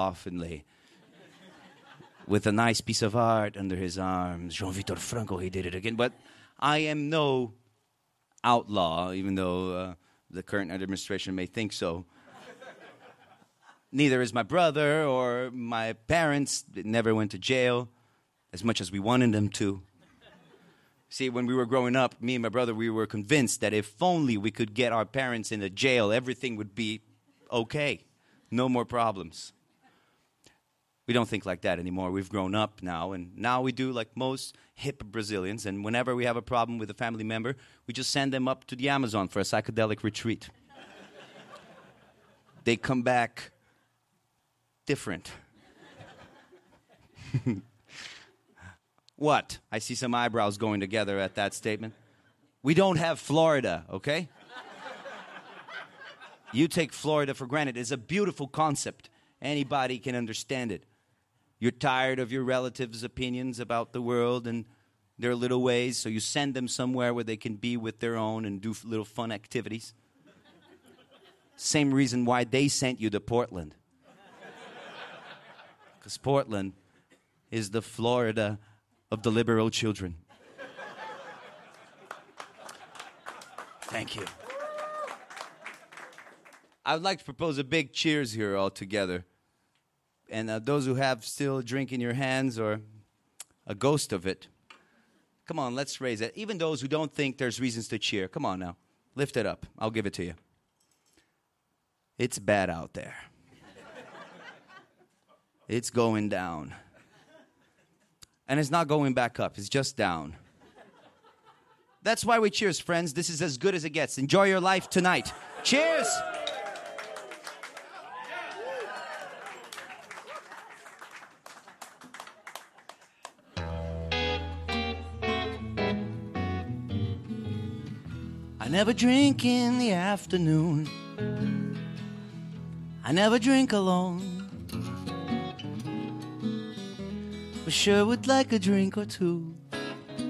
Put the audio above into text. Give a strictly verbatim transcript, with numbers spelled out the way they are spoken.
coffinly with a nice piece of art under his arms. Jean-Victor Franco, he did it again. But I am no outlaw, even though uh, the current administration may think so. Neither is my brother or my parents. They never went to jail as much as we wanted them to. See, when we were growing up, me and my brother, we were convinced that if only we could get our parents into jail, everything would be okay. No more problems. We don't think like that anymore. We've grown up now, and now we do like most hip Brazilians, and whenever we have a problem with a family member, we just send them up to the Amazon for a psychedelic retreat. They come back different. What? I see some eyebrows going together at that statement. We don't have Florida, okay? You take Florida for granted. It's a beautiful concept. Anybody can understand it. You're tired of your relatives' opinions about the world and their little ways, so you send them somewhere where they can be with their own and do little fun activities. Same reason why they sent you to Portland. Because Portland is the Florida of the liberal children. Thank you. I would like to propose a big cheers here all together. And uh, those who have still a drink in your hands or a ghost of it, come on, let's raise it. Even those who don't think there's reasons to cheer, come on now. Lift it up. I'll give it to you. It's bad out there. It's going down. And it's not going back up. It's just down. That's why we cheers, friends. This is as good as it gets. Enjoy your life tonight. Cheers! I never drink in the afternoon. I never drink alone. But sure would like a drink or two.